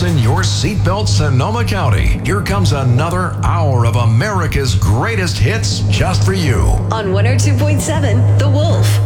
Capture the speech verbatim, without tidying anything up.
Fasten your seatbelt, Sonoma County. Here comes another hour of America's greatest hits just for you. On one oh two point seven, The Wolf.